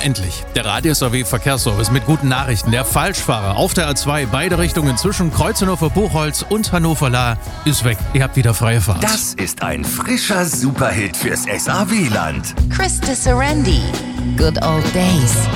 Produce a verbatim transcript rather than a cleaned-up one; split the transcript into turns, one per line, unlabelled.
endlich. Der Radius A W Verkehrsservice mit guten Nachrichten. Der Falschfahrer auf der A zwei, beide Richtungen zwischen Kreuznachur-Buchholz und Hannover-Lahr ist weg. Ihr habt wieder freie Fahrt.
Das ist ein frischer Superhit fürs S A W-Land.
Chris de Serendi. Good Old Days.